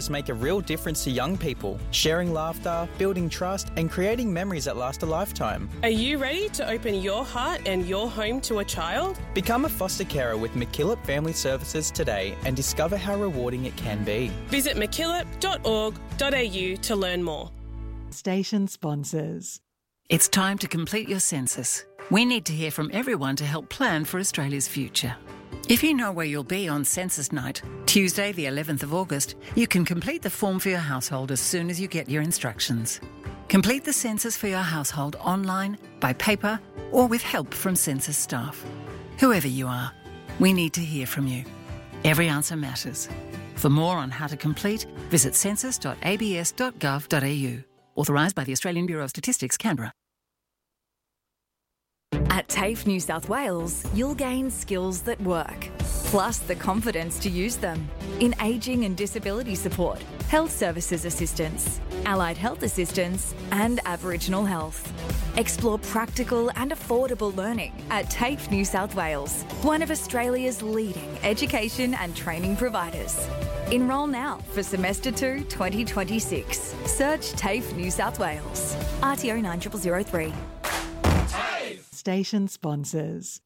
make a real difference to young people, sharing laughter, building trust and creating memories that last a lifetime. Are you ready to open your heart and your home to a child? Become a foster carer with MacKillop Family Services today and discover how rewarding it can be. Visit mackillop.org.au to learn more. Station sponsors. It's time to complete your census. We need to hear from everyone to help plan for Australia's future. If you know where you'll be on census night, Tuesday the 11th of August, you can complete the form for your household as soon as you get your instructions. Complete the census for your household online, by paper, or with help from census staff. Whoever you are, we need to hear from you. Every answer matters. For more on how to complete, visit census.abs.gov.au. Authorised by the Australian Bureau of Statistics, Canberra. At TAFE New South Wales, you'll gain skills that work, plus the confidence to use them in ageing and disability support, health services assistance, allied health assistance and Aboriginal health. Explore practical and affordable learning at TAFE New South Wales, one of Australia's leading education and training providers. Enrol now for Semester 2 2026. Search TAFE New South Wales. RTO 9003. Station sponsors.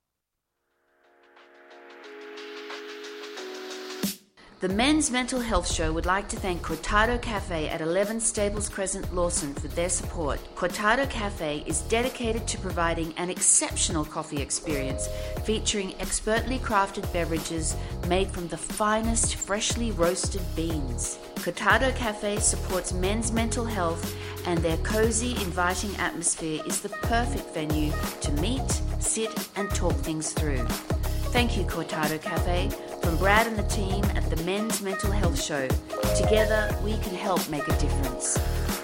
The Men's Mental Health Show would like to thank Cortado Cafe at 11 Stables Crescent, Lawson for their support. Cortado Cafe is dedicated to providing an exceptional coffee experience featuring expertly crafted beverages made from the finest freshly roasted beans. Cortado Cafe supports men's mental health, and their cozy, inviting atmosphere is the perfect venue to meet, sit and talk things through. Thank you, Cortado Cafe. From Brad and the team at the Men's Mental Health Show, together we can help make a difference.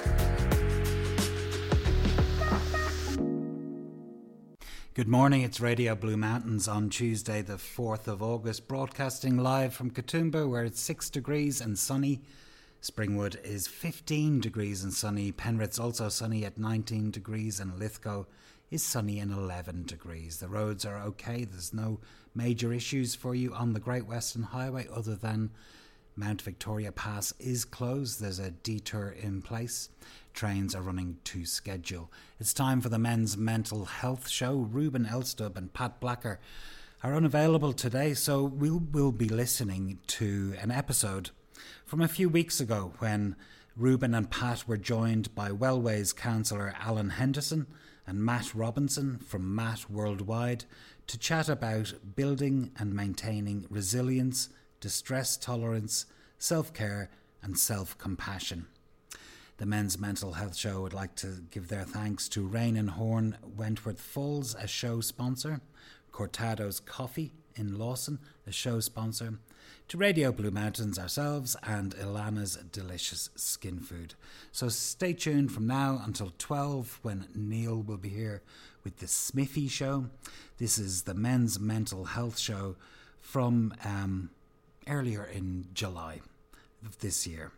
Good morning, it's Radio Blue Mountains on Tuesday the 4th of August, broadcasting live from Katoomba where it's 6 degrees and sunny. Springwood is 15 degrees and sunny. Penrith's also sunny at 19 degrees and Lithgow is sunny and 11 degrees. The roads are okay. There's no major issues for you on the Great Western Highway other than Mount Victoria Pass is closed. There's a detour in place. Trains are running to schedule. It's time for the Men's Mental Health Show. Ruben Elstub and Pat Blacker are unavailable today, so we'll be listening to an episode from a few weeks ago when Ruben and Pat were joined by Wellways councillor Alan Henderson and Matt Robinson from Matt Worldwide to chat about building and maintaining resilience, distress tolerance, self-care and self-compassion. The Men's Mental Health Show would like to give their thanks to Rain and Horn Wentworth Falls, a show sponsor, Cortado's Coffee in Lawson, a show sponsor, to Radio Blue Mountains ourselves and Ilana's Delicious Skin Food. So stay tuned from now until 12 when Neil will be here with the Smithy Show. This is the Men's Mental Health Show from earlier in July of this year.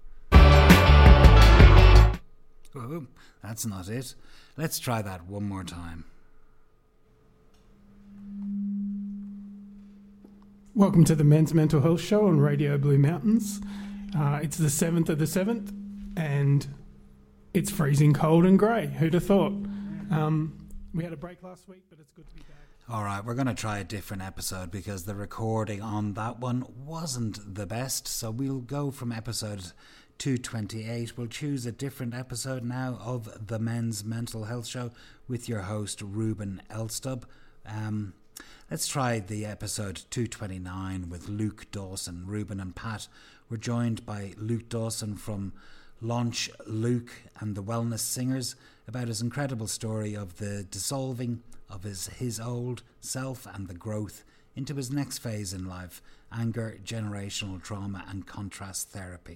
Oh, that's not it. Let's try that one more time. Welcome to the Men's Mental Health Show on Radio Blue Mountains. It's the 7th of the 7th and it's freezing cold and grey. Who'd have thought? We had a break last week, but it's good to be back. All right, we're going to try a different episode because the recording on that one wasn't the best. So we'll go from episode 228. We'll choose a different episode now of the Men's Mental Health Show with your host, Ruben Elstub. Let's try the episode 229 with Luke Dawson. Ruben and Pat were joined by Luke Dawson from Launch Luke and the Wellness Singers about his incredible story of the dissolving of his old self and the growth into his next phase in life, anger, generational trauma and contrast therapy.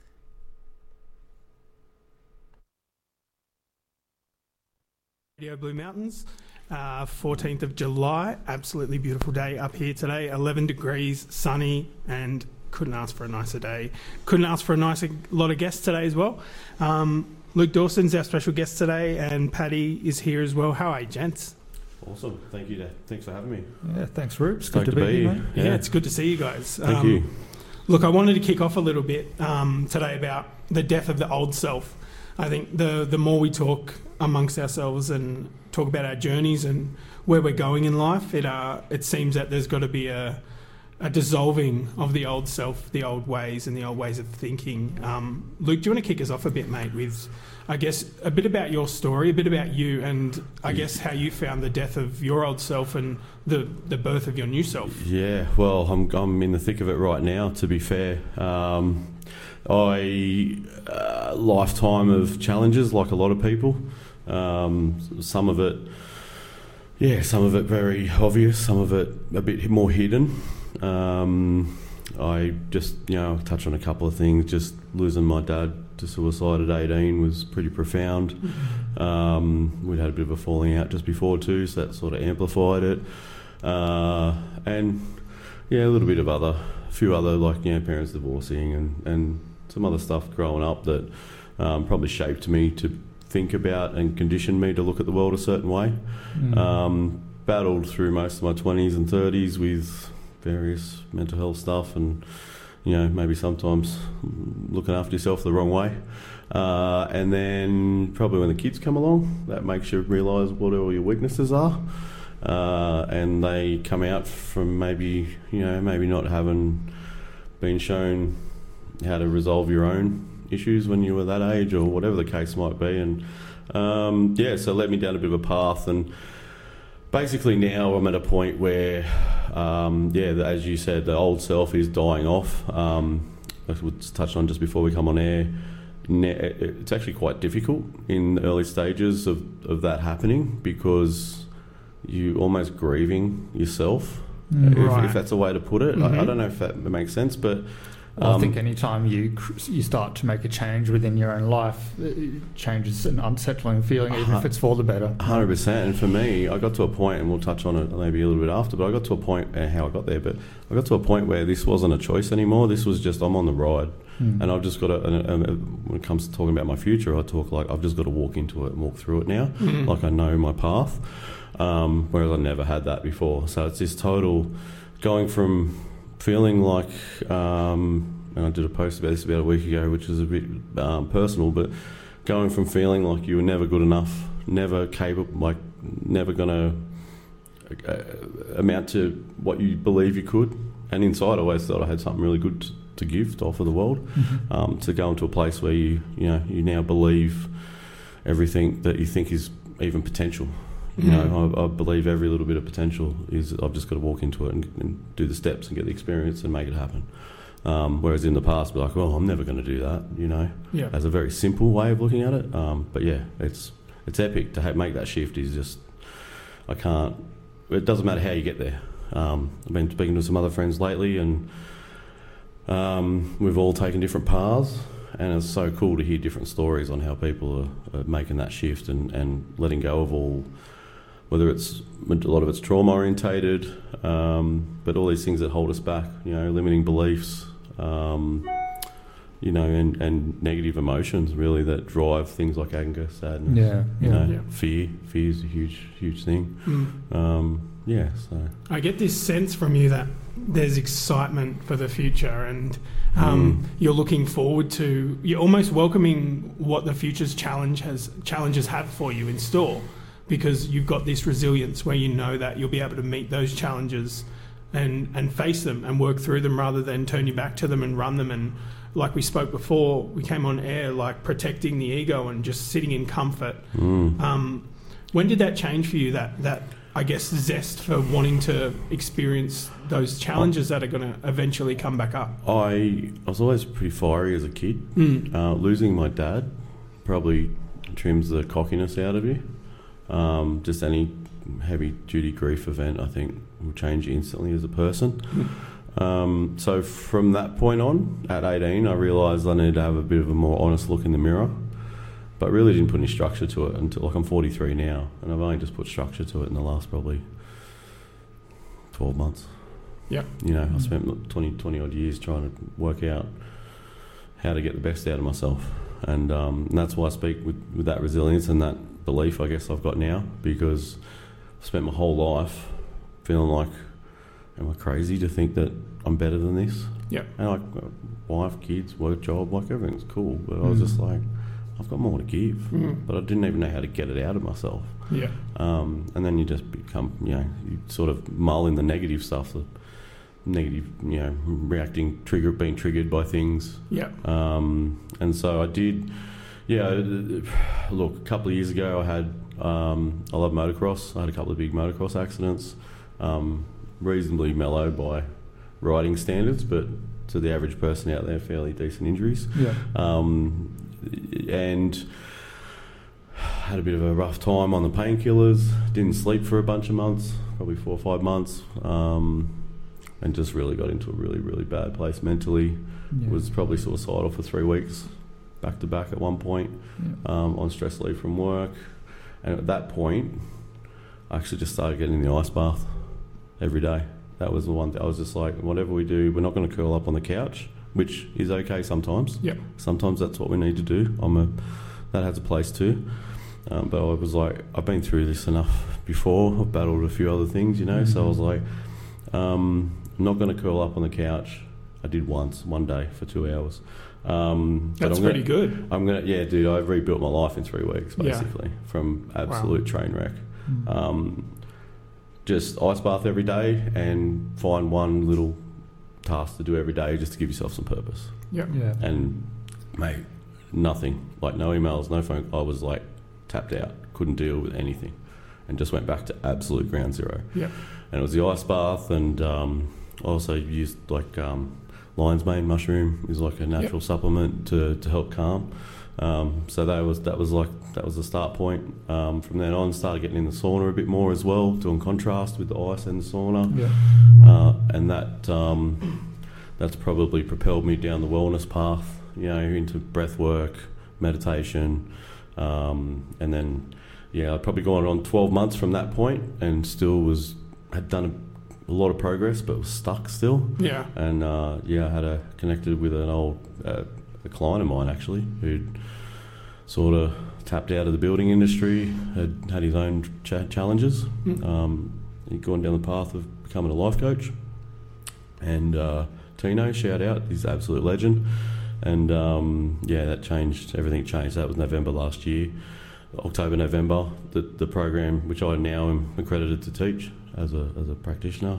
Radio Blue Mountains, 14th of July, absolutely beautiful day up here today, 11 degrees, sunny, and couldn't ask for a nicer day. Couldn't ask for a nicer lot of guests today as well. Luke Dawson's our special guest today, and Paddy is here as well. How are you, gents? Awesome, thank you. Thanks for having me. Yeah, thanks, Rube. It's good to be here. Yeah, it's good to see you guys. Thank you. Look, I wanted to kick off a little bit today about the death of the old self. I think the more we talk amongst ourselves and talk about our journeys and where we're going in life, it seems that there's got to be a dissolving of the old self, the old ways and the old ways of thinking. Luke, do you want to kick us off a bit, mate, with, I guess, a bit about your story, a bit about you, and I guess how you found the death of your old self and the birth of your new self? Yeah, well, I'm in the thick of it right now, to be fair. Lifetime of challenges, like a lot of people. Some of it very obvious, some of it a bit more hidden. I just, touch on a couple of things. Just losing my dad to suicide at 18 was pretty profound. We'd had a bit of a falling out just before too, so that sort of amplified it. And yeah, a little bit of a few other, like, parents divorcing and some other stuff growing up that probably shaped me to think about and conditioned me to look at the world a certain way. Battled through most of my 20s and 30s with various mental health stuff and, maybe sometimes looking after yourself the wrong way. And then probably when the kids come along, that makes you realise what all your weaknesses are. And they come out from maybe not having been shown how to resolve your own issues when you were that age or whatever the case might be. And so it led me down a bit of a path, and basically now I'm at a point where as you said, the old self is dying off. I was touched on just before we come on air. It's actually quite difficult in the early stages of that happening, because you almost grieving yourself, if that's a way to put it. I don't know if that makes sense, but I think any time you start to make a change within your own life, change is an unsettling feeling, even if it's for the better. 100%. And for me, I got to a point, and we'll touch on it maybe a little bit after, but I got to a point, how I got there, but I got to a point where this wasn't a choice anymore. This was just, I'm on the ride. And I've just got to, when it comes to talking about my future, I talk like I've just got to walk into it and walk through it now, like I know my path, whereas I never had that before. So it's this total going from feeling like, and I did a post about this about a week ago, which is a bit personal, but going from feeling like you were never good enough, never capable, like never going to amount to what you believe you could, and inside I always thought I had something really good to give, to offer the world, to go into a place where you now believe everything that you think is even potential. I believe every little bit of potential is, I've just got to walk into it and do the steps and get the experience and make it happen. Whereas in the past, be like, well, I'm never going to do that, as a very simple way of looking at it. But yeah, it's epic to make that shift. Is just, it doesn't matter how you get there. I've been speaking to some other friends lately, and we've all taken different paths, and it's so cool to hear different stories on how people are making that shift and letting go of all, whether it's a lot of it's trauma orientated, but all these things that hold us back, limiting beliefs, and negative emotions really that drive things like anger, sadness, fear. Fear is a huge thing. So I get this sense from you that there's excitement for the future, and you're looking forward to, you're almost welcoming what the future's challenges have for you in store, because you've got this resilience where you know that you'll be able to meet those challenges and face them and work through them, rather than turn your back to them and run them. And like we spoke before we came on air, like protecting the ego and just sitting in comfort. When did that change for you, that I guess zest for wanting to experience those challenges that are going to eventually come back up? I was always pretty fiery as a kid. Losing my dad probably trims the cockiness out of you. Just any heavy duty grief event, I think, will change you instantly as a person. So from that point on, at 18, I realised I needed to have a bit of a more honest look in the mirror, but really didn't put any structure to it until, like, I'm 43 now, and I've only just put structure to it in the last probably 12 months. I spent 20 odd years trying to work out how to get the best out of myself, and that's why I speak with that resilience and that belief I guess I've got now, because I've spent my whole life feeling like am I crazy to think that I'm better than this? Yeah. And like, wife, kids, work, job, like everything's cool. But I was just like, I've got more to give. But I didn't even know how to get it out of myself. Yeah. And then you just become, you sort of mull in the negative stuff, the negative, reacting, being triggered by things. Yeah. And so I did, look, a couple of years ago I love motocross. I had a couple of big motocross accidents, reasonably mellow by riding standards, but to the average person out there, fairly decent injuries. Yeah. And had a bit of a rough time on the painkillers, didn't sleep for a bunch of months, probably 4 or 5 months, and just really got into a really, really bad place mentally. Yeah. Was probably suicidal for 3 weeks, back to back at one point, on stress leave from work. And at that point, I actually just started getting in the ice bath every day. That was the one thing. I was just like, whatever we do, we're not going to curl up on the couch, which is okay sometimes. Yep. Sometimes that's what we need to do. That has a place too. But I was like, I've been through this enough before. I've battled a few other things, So I was like, I'm not going to curl up on the couch. I did one day for 2 hours. That's pretty good. Dude, I rebuilt my life in 3 weeks, basically, from absolute train wreck. Just ice bath every day and find one little task to do every day just to give yourself some purpose. Yeah. And, mate, nothing. Like, no emails, no phone. I was, like, tapped out. Couldn't deal with anything. And just went back to absolute ground zero. Yeah. And it was the ice bath, and I also used, like, lion's mane mushroom is like a natural supplement to help calm. So that was the start point. From then on, started getting in the sauna a bit more as well, doing contrast with the ice and the sauna. Yeah. And that's probably propelled me down the wellness path, into breath work, meditation, and then I'd probably gone on 12 months from that point, and still had done a lot of progress, but was stuck still. Yeah. And I connected with an old a client of mine actually, who'd sort of tapped out of the building industry, had his own challenges. He'd gone down the path of becoming a life coach. And Tino, shout out, he's an absolute legend. And that changed, everything changed. That was November last year, October, November. The program, which I now am accredited to teach as a practitioner,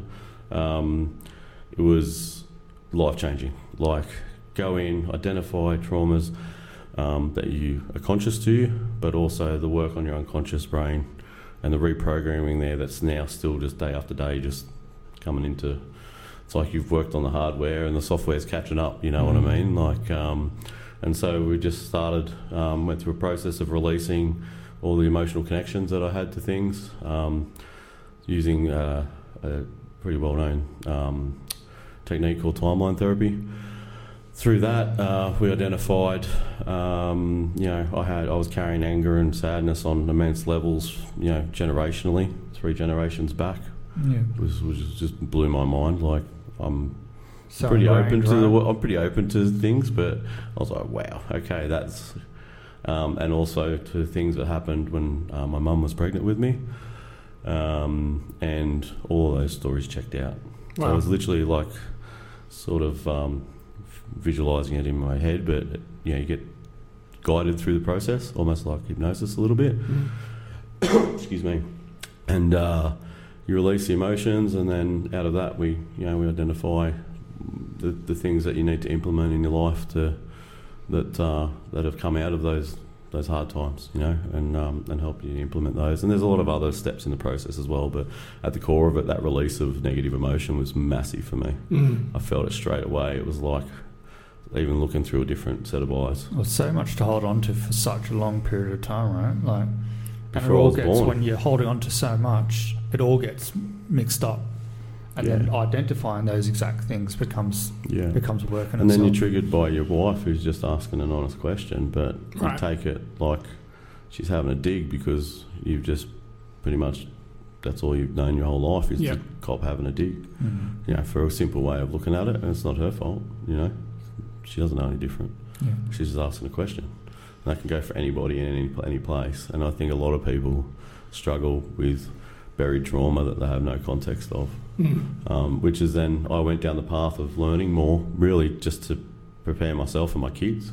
it was life-changing. Like, go in, identify traumas that you are conscious to, but also the work on your unconscious brain and the reprogramming there that's now still just day after day just coming into... It's like you've worked on the hardware and the software's catching up, you know what I mean? Like, and so we just started, went through a process of releasing all the emotional connections that I had to things, using a pretty well-known technique called timeline therapy. Through that, we identified, I was carrying anger and sadness on immense levels, generationally, 3 generations back. Yeah. Which just blew my mind. Like, I'm So pretty open ingrained, to right? I'm pretty open to things, but I was like, wow, okay, that's, and also to things that happened when my mum was pregnant with me, and all of those stories checked out. Wow. So I was literally like, sort of visualising it in my head, but you get guided through the process, almost like hypnosis a little bit. Excuse me, and. You release the emotions, and then out of that, we identify the things that you need to implement in your life that have come out of those hard times, and help you implement those. And there's a lot of other steps in the process as well, but at the core of it, that release of negative emotion was massive for me. I felt it straight away. It was like even looking through a different set of eyes. Well, so much to hold on to for such a long period of time, right? Like, Before I was born. When you're holding on to so much, it all gets mixed up, and then identifying those exact things becomes work in and then itself. you're triggered by your wife who's just asking an honest question, but you take it like she's having a dig because you've just pretty much, that's all you've known your whole life is the cop having a dig. For a simple way of looking at it, and it's not her fault. She doesn't know any different. She's just asking a question. And that can go for anybody in any place. And I think a lot of people struggle with buried trauma that they have no context of. Which is then I went down the path of learning more, really just to prepare myself and my kids.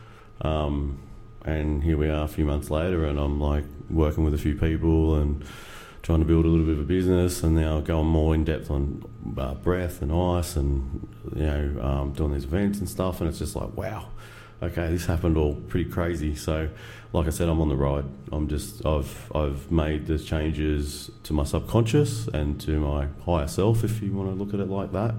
And here we are a few months later, and I'm like working with a few people and trying to build a little bit of a business, and now going more in depth on breath and ice, and doing these events and stuff. And it's just like, wow, okay, this happened all pretty crazy. So, like I said, I'm on the ride. I've made the changes to my subconscious and to my higher self, if you want to look at it like that.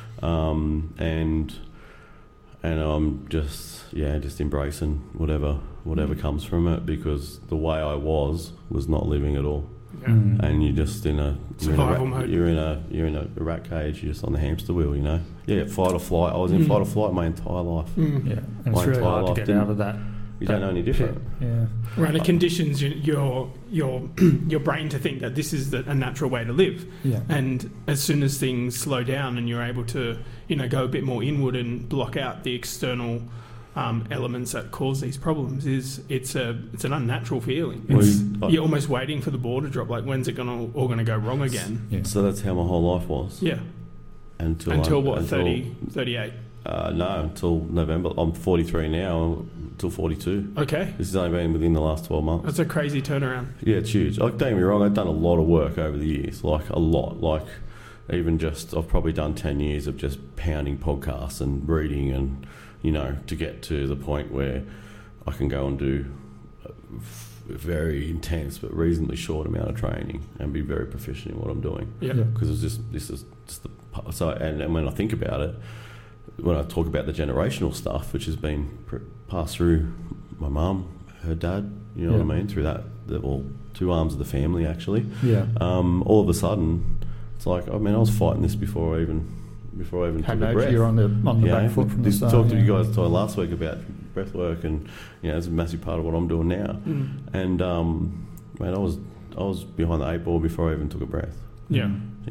And I'm just embracing whatever comes from it, because the way I was not living at all. Yeah. And you're just in a survival mode. You're in a rat cage. You're just on the hamster wheel, you know. Yeah, fight or flight. I was in fight or flight my entire life. Yeah, and it's really hard to get out of that. You don't know any different. Yeah. Right, it conditions your brain to think that this is a natural way to live. Yeah. And as soon as things slow down and you're able to, go a bit more inward and block out the external elements that cause these problems, it's an unnatural feeling. You're almost waiting for the ball to drop. Like, when's it all going to go wrong again? Yeah. So that's how my whole life was. Yeah. Until what? 30, 38. No, until November. I'm 43 now. Until 42. Okay. This has only been within the last 12 months. That's a crazy turnaround. Yeah, it's huge. Like, don't get me wrong, I've done a lot of work over the years. Like, a lot. Like, even just, I've probably done 10 years of just pounding podcasts and reading and, to get to the point where I can go and do a very intense but reasonably short amount of training and be very proficient in what I'm doing. Yeah. Because this is just the... So, and when I think about it, when I talk about the generational stuff, which has been passed through my mum, her dad, you know what I mean, through that, two arms of the family, actually. Yeah. All of a sudden, it's like, I was fighting this before I even took a breath. You're on the back foot from the start. Talked to you guys last week about breath work, and it's a massive part of what I'm doing now. And I was behind the 8 ball before I even took a breath. Yeah.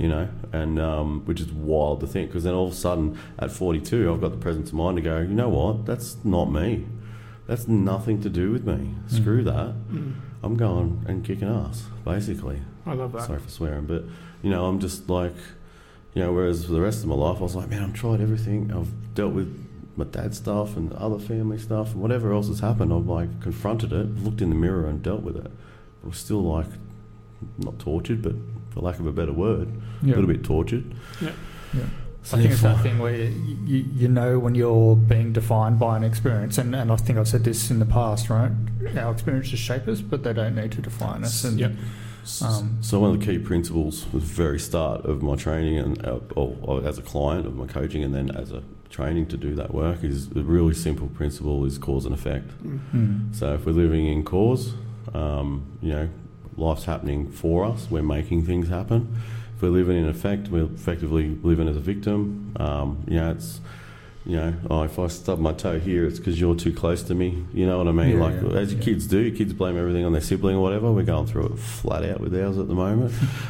And which is wild to think, because then all of a sudden at 42 I've got the presence of mind to go, you know what, that's not me, that's nothing to do with me, screw that. I'm going and kicking ass, basically. I love that. Sorry for swearing, but I'm just like, whereas for the rest of my life I was like, man, I've tried everything, I've dealt with my dad's stuff and other family stuff and whatever else has happened, I've like confronted it, looked in the mirror and dealt with it. I was still like not tortured, but for lack of a better word, a little bit tortured. Yeah. So I think it's that thing where you know when you're being defined by an experience, and I think I've said this in the past, right? Our experiences shape us, but they don't need to define us. And, so one of the key principles was the very start of my training and or as a client of my coaching, and then as a training to do that work, is the really simple principle is cause and effect. So if we're living in cause, life's happening for us, we're making things happen. If we're living in effect, we're effectively living as a victim. It's if I stub my toe here, it's because you're too close to me, you know what I mean? As your kids do, your kids blame everything on their sibling or whatever. We're going through it flat out with ours at the moment.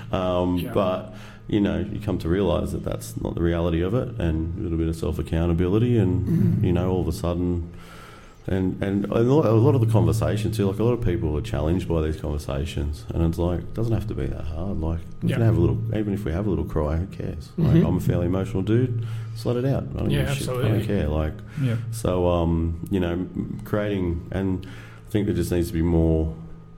But you come to realise that that's not the reality of it, and a little bit of self-accountability, and all of a sudden. And a lot of the conversations too, like a lot of people are challenged by these conversations, and it's like, it doesn't have to be that hard. Like, we can have a little, even if we have a little cry, who cares? Like, I'm a fairly emotional dude, just let it out. I don't give a shit. I don't care. Like, so creating, and I think there just needs to be more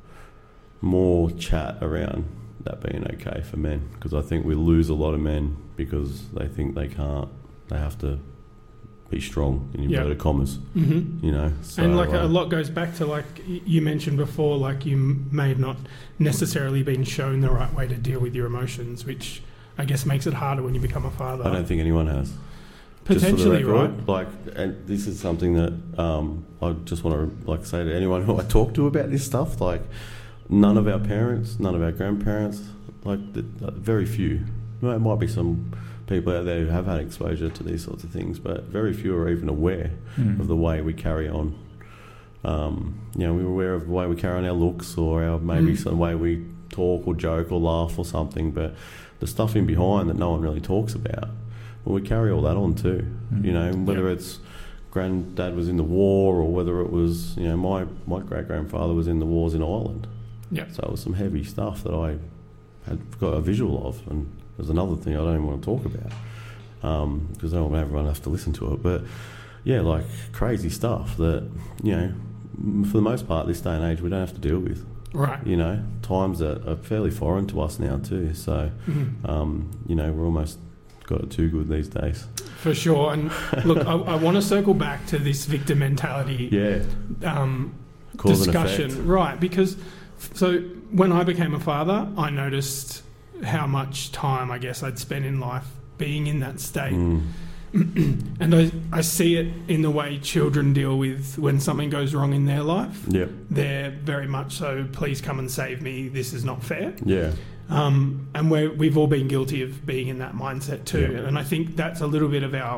chat around that being okay for men, because I think we lose a lot of men because they think they can't, they have to be strong in inverted commas, So, and a lot goes back to, like you mentioned before, like you may have not necessarily been shown the right way to deal with your emotions, which I guess makes it harder when you become a father. I don't think anyone has. Potentially, right? Like, and this is something that I just want to say to anyone who I talk to about this stuff. Like, none of our parents, none of our grandparents, very few. There might be some people out there who have had exposure to these sorts of things, but very few are even aware of the way we carry on. We're aware of the way we carry on our looks, or maybe some way we talk or joke or laugh or something, but the stuff in behind that no one really talks about, well, we carry all that on too. Whether it's granddad was in the war, or whether it was, my great-grandfather was in the wars in Ireland. Yeah. So it was some heavy stuff that I had got a visual of. And there's another thing I don't even want to talk about because I don't want everyone to have to listen to it. But yeah, like crazy stuff that, you know, for the most part, this day and age, we don't have to deal with. Right. You know, times are fairly foreign to us now too. So, you know, we're almost got it too good these days. For sure. And look, I want to circle back to this victim mentality discussion. Right. Because so when I became a father, I noticed how much time, I guess, I'd spent in life being in that state. And I see it in the way children deal with when something goes wrong in their life. Yep. They're very much so, please come and save me, this is not fair. Yeah. And we've all been guilty of being in that mindset too. Yep. And I think that's a little bit of our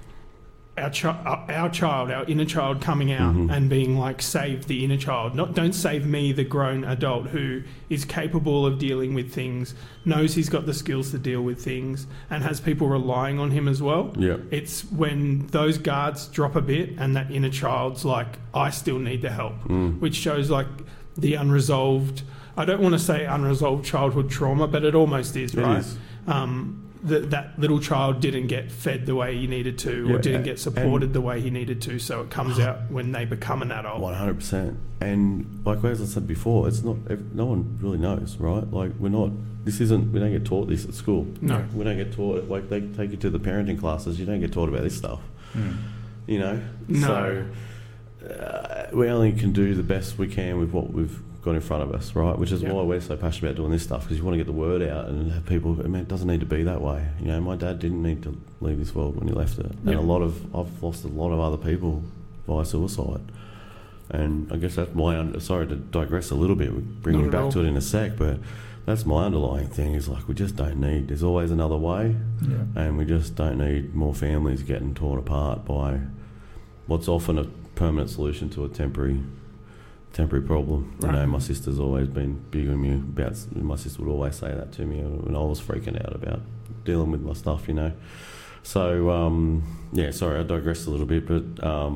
inner child coming out and being like, save the inner child. Don't save me, the grown adult who is capable of dealing with things, knows he's got the skills to deal with things, and has people relying on him as well. Yeah. It's when those guards drop a bit and that inner child's like, I still need the help, which shows like the unresolved, I don't want to say unresolved childhood trauma, but it almost is, right? It is. That little child didn't get fed the way he needed to, or didn't get supported the way he needed to, so it comes out when they become an adult. 100%. And like as I said before, it's not, no one really knows, right? Like we don't get taught this at school. No. We don't get taught it. Like they take you to the parenting classes, you don't get taught about this stuff. You know? No. So we only can do the best we can with what we've got in front of us, right? Which is why we're so passionate about doing this stuff, because you want to get the word out and have people, I mean, it doesn't need to be that way. You know, my dad didn't need to leave this world when he left it. And I've lost a lot of other people via suicide. And I guess that's sorry to digress a little bit, we'll bring you back to it in a sec, but that's my underlying thing, is like we just don't need, there's always another way, and we just don't need more families getting torn apart by what's often a permanent solution to a temporary problem. Right. You know, my sister's always been big on me about, my sister would always say that to me when I was freaking out about dealing with my stuff, you know. So, sorry, I digressed a little bit, but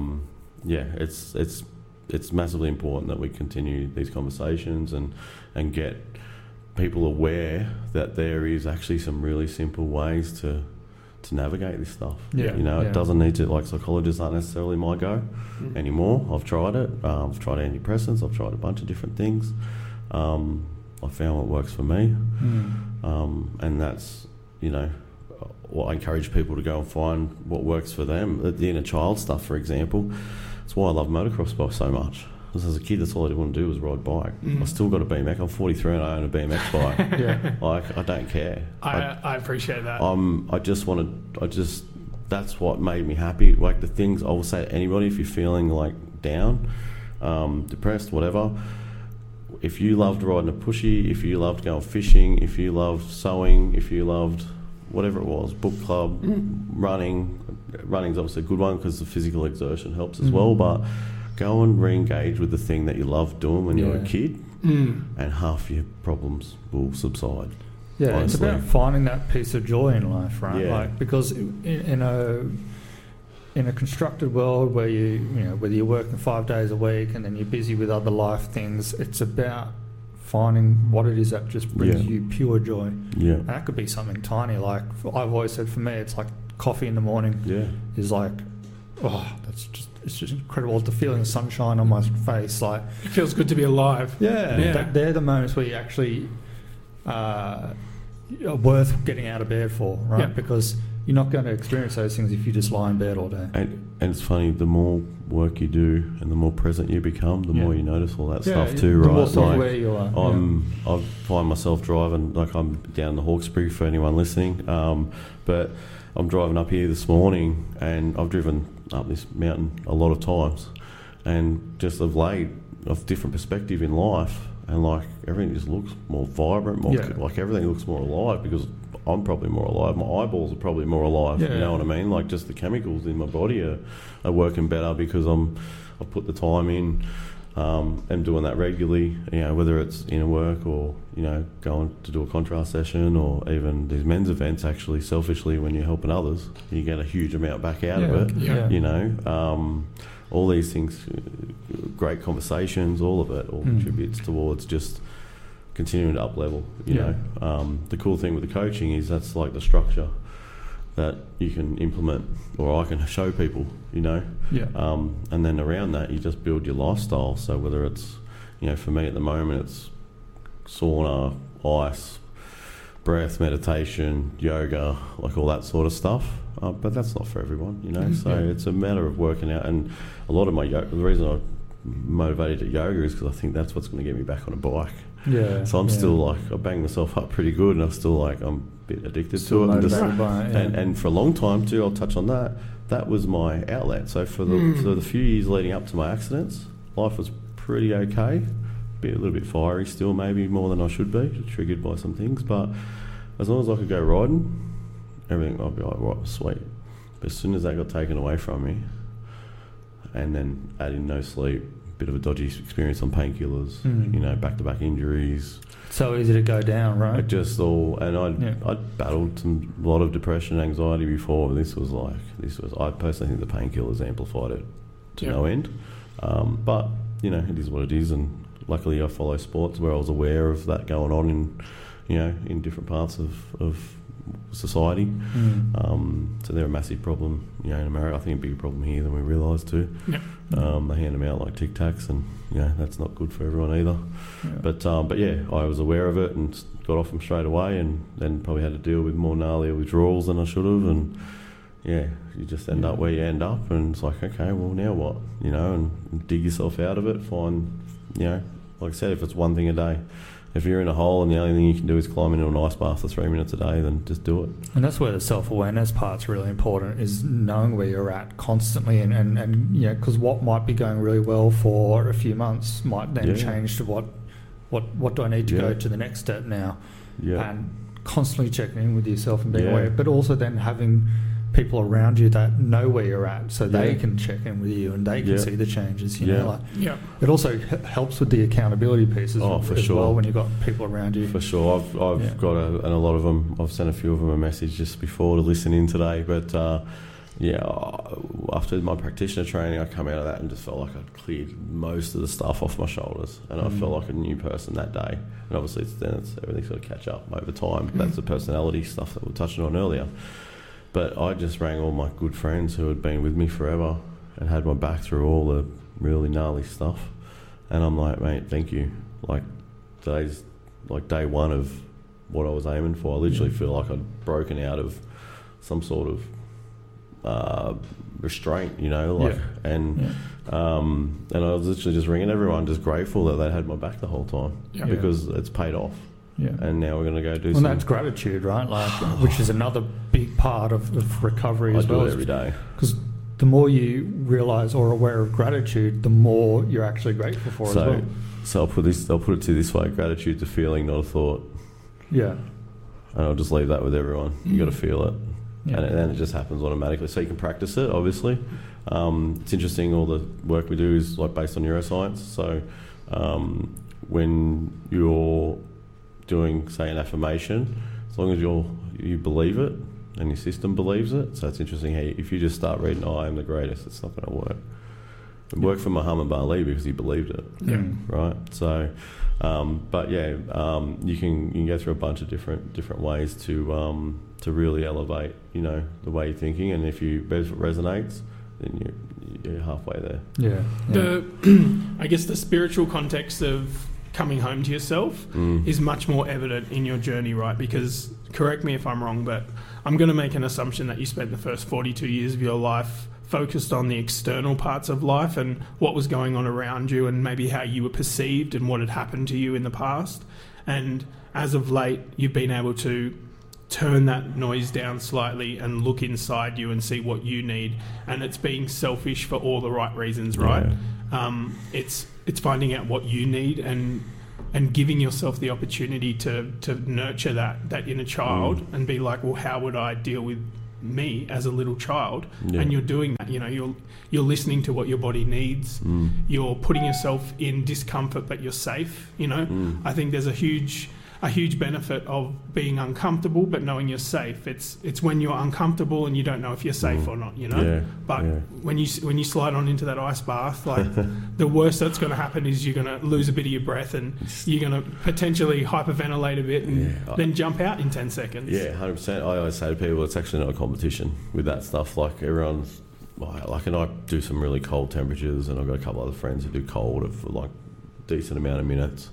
it's massively important that we continue these conversations and get people aware that there is actually some really simple ways to navigate this stuff. You know, it doesn't need to, like, psychologists aren't necessarily my go anymore. I've tried it. I've tried antidepressants. I've tried a bunch of different things. I found what works for me. And that's, you know, what I encourage people to go and find what works for them. The inner child stuff, for example. That's why I love motocross bikes so much. Because as a kid, that's all I did want to do was ride a bike. I still got a BMX. I'm 43 and I own a BMX bike. Like, I don't care. I appreciate that. That's what made me happy. Like, the things I will say to anybody, if you're feeling like down, depressed, whatever, if you loved riding a pushy, if you loved going fishing, if you loved sewing, if you loved whatever it was, book club, running's obviously a good one because the physical exertion helps as well, but go and re-engage with the thing that you loved doing when you were a kid, and half your problems will subside. Yeah, honestly. It's about finding that piece of joy in life, right? Yeah. Like, because in a constructed world where whether you're working 5 days a week and then you're busy with other life things, it's about finding what it is that just brings you pure joy. Yeah, and that could be something tiny. Like I've always said, for me, it's like coffee in the morning. Is like, it's just incredible to feel the sunshine on my face. Like, it feels good to be alive. They're the moments where you actually are worth getting out of bed for, right? Because you're not going to experience those things if you just lie in bed all day. And it's funny, the more work you do and the more present you become, the more you notice all that stuff too, right? The more self-aware you are. I find myself driving, like I'm down the Hawkesbury for anyone listening, but I'm driving up here this morning and I've driven up this mountain a lot of times, and just of late, of different perspective in life, and like everything just looks more vibrant, like everything looks more alive because I'm probably more alive. My eyeballs are probably more alive. You know what I mean? Like, just the chemicals in my body are working better because I've put the time in, and doing that regularly. You know, whether it's inner work or, you know, going to do a contrast session or even these men's events. Actually, selfishly, when you're helping others, you get a huge amount back out of it. You know, all these things, great conversations, all of it, all contributes towards just continuing to up level. You know, the cool thing with the coaching is that's like the structure that you can implement, or I can show people. You know, and then around that you just build your lifestyle. So whether it's, you know, for me at the moment it's sauna, ice, breath, meditation, yoga, like all that sort of stuff. But that's not for everyone, you know. So it's a matter of working out. And a lot of my yoga, the reason I'm motivated to yoga is because I think that's what's going to get me back on a bike. Yeah. So I'm still like, I bang myself up pretty good, and I'm still like, I'm a bit addicted to it. And for a long time too, I'll touch on that. That was my outlet. So for the few years leading up to my accidents, life was pretty okay. A little bit fiery still, maybe more than I should be, triggered by some things. But as long as I could go riding, everything, I'd be like, right, sweet. But as soon as that got taken away from me, and then add in no sleep, bit of a dodgy experience on painkillers, you know, back-to-back injuries. So easy to go down, right? I'd battled a lot of depression, anxiety before. But this was, I personally think the painkillers amplified it to no end. But, you know, it is what it is. And luckily I follow sports where I was aware of that going on in, you know, in different parts of society. So they're a massive problem, you know, in America. I think a bigger problem here than we realise too. They hand them out like Tic Tacs, and you know that's not good for everyone either. But yeah, I was aware of it and got off them straight away, and then probably had to deal with more gnarlier withdrawals than I should have. And yeah, you just end up where you end up, and it's like, okay, well now what, you know, and dig yourself out of it. Find, you know, like I said, if it's one thing a day. If you're in a hole and the only thing you can do is climb into an ice bath for 3 minutes a day, then just do it. And that's where the self-awareness part's really important, is knowing where you're at constantly, and you know, because what might be going really well for a few months might then change to what do I need to go to the next step now, and constantly checking in with yourself and being aware, but also then having people around you that know where you're at, so they can check in with you and they can see the changes. You know, it also helps with the accountability pieces as well when you've got people around you. For sure, I've got and a lot of them. I've sent a few of them a message just before to listen in today. But after my practitioner training, I come out of that and just felt like I'd cleared most of the stuff off my shoulders, and I felt like a new person that day. And obviously, everything's got to catch up over time. That's the personality stuff that we were touching on earlier. But I just rang all my good friends who had been with me forever and had my back through all the really gnarly stuff. And I'm like, mate, thank you. Like, today's like day one of what I was aiming for. I literally feel like I'd broken out of some sort of restraint, you know, like, and I was literally just ringing everyone, just grateful that they had my back the whole time because it's paid off. And now we're going to go do something. Well, that's gratitude, right? Like, which is another big part of recovery as well. I do it every day. Because the more you realise or are aware of gratitude, the more you're actually grateful for as well. So I'll put it to this way: gratitude's a feeling, not a thought. Yeah. And I'll just leave that with everyone. You got to feel it, and then it just happens automatically. So you can practice it, obviously. It's interesting. All the work we do is like based on neuroscience. So when you're doing, say, an affirmation, as long as you believe it and your system believes it. So it's interesting how if you just start reading, I am the greatest, it's not going to work. It worked for Muhammad Ali because he believed it, right? So, you can go through a bunch of different ways to really elevate, you know, the way you're thinking, and if it resonates, then you're halfway there. I guess the spiritual context of coming home to yourself is much more evident in your journey, right? Because, correct me if I'm wrong, but I'm going to make an assumption that you spent the first 42 years of your life focused on the external parts of life and what was going on around you and maybe how you were perceived and what had happened to you in the past. And as of late, you've been able to turn that noise down slightly and look inside you and see what you need. And it's being selfish for all the right reasons, right? It's finding out what you need and giving yourself the opportunity to nurture that inner child and be like, well, how would I deal with me as a little child? And you're doing that. You know, you're listening to what your body needs. You're putting yourself in discomfort, but you're safe. You know, I think there's a huge a huge benefit of being uncomfortable but knowing you're safe. It's when you're uncomfortable and you don't know if you're safe or not, you know. Yeah, but yeah. when you slide on into that ice bath, like the worst that's going to happen is you're going to lose a bit of your breath and you're going to potentially hyperventilate a bit and then jump out in 10 seconds. Yeah, 100%. I always say to people, it's actually not a competition with that stuff. Like everyone's like, and I do some really cold temperatures, and I've got a couple other friends who do cold for like decent amount of minutes.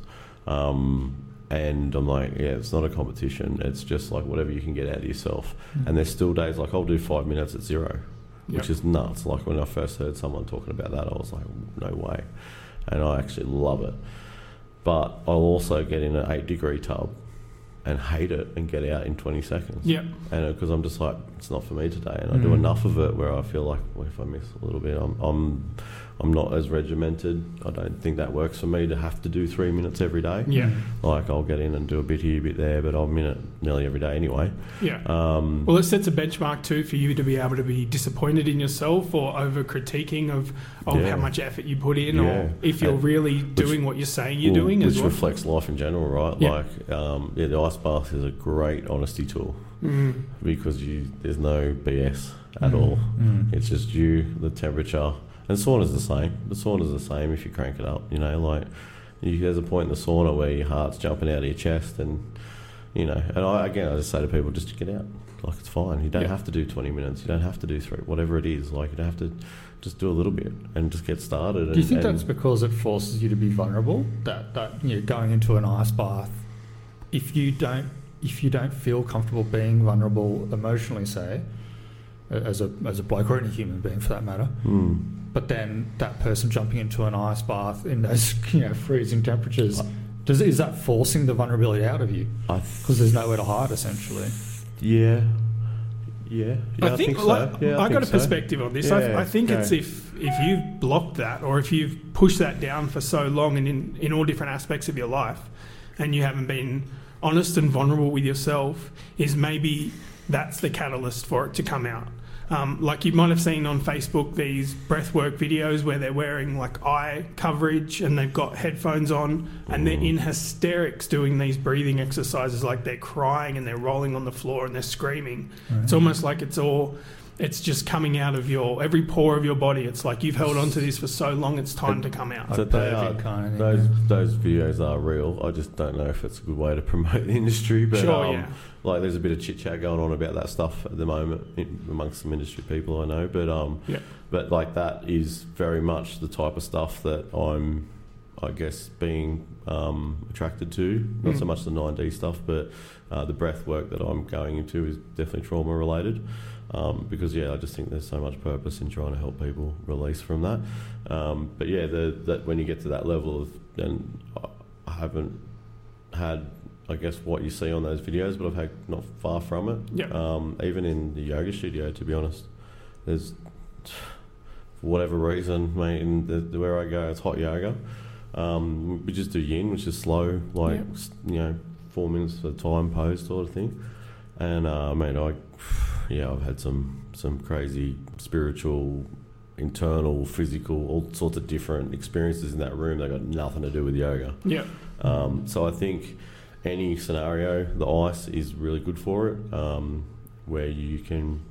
And I'm like, yeah, it's not a competition. It's just like whatever you can get out of yourself. And there's still days like I'll do 5 minutes at zero, which is nuts. Like when I first heard someone talking about that, I was like, no way. And I actually love it. But I'll also get in an 8-degree tub and hate it and get out in 20 seconds. Yeah. And because I'm just like, it's not for me today. And I do enough of it where I feel like, well, if I miss a little bit, I'm not as regimented. I don't think that works for me to have to do 3 minutes every day. Yeah. Like I'll get in and do a bit here, a bit there, but I'm in it nearly every day anyway. Yeah. Well, it sets a benchmark too for you to be able to be disappointed in yourself or over critiquing of how much effort you put in, or if you're really doing what you're saying you're doing as well. Which reflects life in general, right? Yeah. Like, the ice bath is a great honesty tool because there's no BS at all. It's just you, the temperature. And sauna's the same. The sauna's the same if you crank it up, you know, like there's a point in the sauna where your heart's jumping out of your chest and, you know, and I just say to people, just get out. Like, it's fine. You don't have to do 20 minutes. You don't have to do 3, whatever it is. Like, you don't have to just do a little bit and just get started. Do you think that's because it forces you to be vulnerable? That you know, going into an ice bath, if you don't feel comfortable being vulnerable emotionally, say, as a bloke or any human being for that matter, but then that person jumping into an ice bath in those freezing temperatures, is that forcing the vulnerability out of you? Because there's nowhere to hide, essentially. Yeah, I think so. I got a perspective on this. I think it's if you've blocked that, or if you've pushed that down for so long and in all different aspects of your life, and you haven't been honest and vulnerable with yourself, is maybe that's the catalyst for it to come out. Like you might have seen on Facebook these breathwork videos where they're wearing like eye coverage and they've got headphones on and they're in hysterics doing these breathing exercises, like they're crying and they're rolling on the floor and they're screaming. Right. It's almost like it's just coming out of every pore of your body. It's like you've held on to this for so long, it's time to come out. So those videos are real. I just don't know if it's a good way to promote the industry. But like there's a bit of chit chat going on about that stuff at the moment amongst some industry people I know. But like that is very much the type of stuff that I'm, I guess, being attracted to. Not so much the 9D stuff, but the breath work that I'm going into is definitely trauma related. Because I just think there's so much purpose in trying to help people release from that. But that when you get to that level of, then I haven't had, I guess, what you see on those videos, but I've had not far from it. Yeah. Even in the yoga studio, to be honest, there's, for whatever reason, mate, where I go, it's hot yoga. We just do yin, which is slow, like 4 minutes at a time pose sort of thing. And I've had some crazy spiritual, internal, physical, all sorts of different experiences in that room that got nothing to do with yoga. Yeah. So I think any scenario, the ice is really good for it, where you can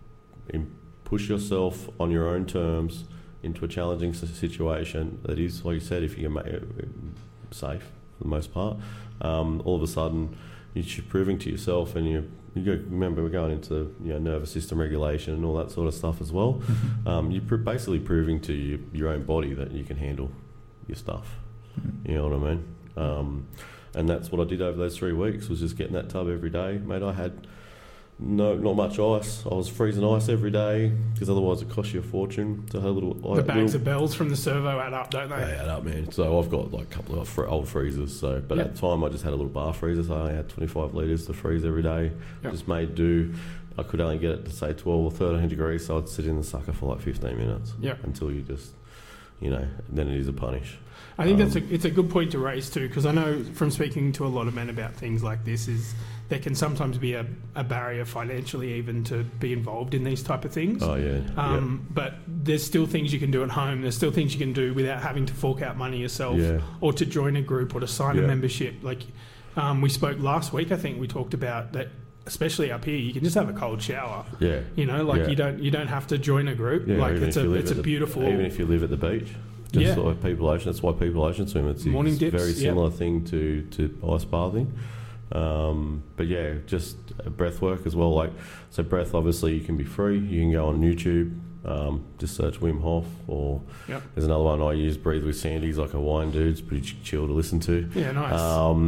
push yourself on your own terms into a challenging situation that is, like you said, if you can make it safe for the most part, all of a sudden you're proving to yourself, and you remember we're going into nervous system regulation and all that sort of stuff as well. You're basically proving to your own body that you can handle your stuff. You know what I mean? And that's what I did over those 3 weeks, was just get in that tub every day. Mate, I had not much ice. I was freezing ice every day because otherwise it costs you a fortune to have the bags of bells from the servo add up, don't they? They add up, man. So I've got like a couple of old freezers. So, but at the time I just had a little bar freezer, so I only had 25 litres to freeze every day. Yep. Just made do. I could only get it to say 12 or 13 degrees, so I'd sit in the sucker for like 15 minutes until you just, then it is a punish. I think it's a good point to raise too, because I know from speaking to a lot of men about things like this is there can sometimes be a barrier financially even to be involved in these type of things. Oh yeah. But there's still things you can do at home. There's still things you can do without having to fork out money yourself or to join a group or to sign a membership. Like We spoke last week, I think we talked about that, especially up here, you can just have a cold shower. Yeah. You know, like you don't have to join a group. Yeah, like it's a beautiful. Even if you live at the beach. Just like People Ocean. That's why People Ocean swim. It's morning dips, very similar thing to ice bathing. But yeah, just breath work as well. Like, so breath, obviously you can be free. You can go on YouTube, just search Wim Hof, or there's another one I use, Breathe with Sandy. He's like a wine dude. It's pretty chill to listen to. Yeah, nice.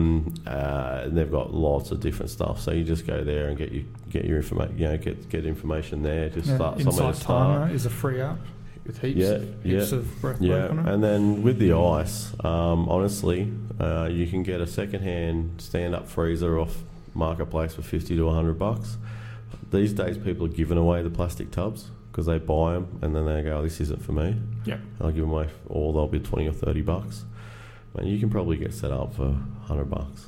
And they've got lots of different stuff. So you just go there and get your information. You know, get information there. Just start somewhere to start. Timer is a free app. With heaps of breath work on it. And then with the ice, honestly, you can get a second-hand stand-up freezer off Marketplace for $50 to $100. These days, people are giving away the plastic tubs because they buy them and then they go, "Oh, this isn't for me." Yeah, I'll give them away, or they'll be $20 or $30. Man, you can probably get set up for $100,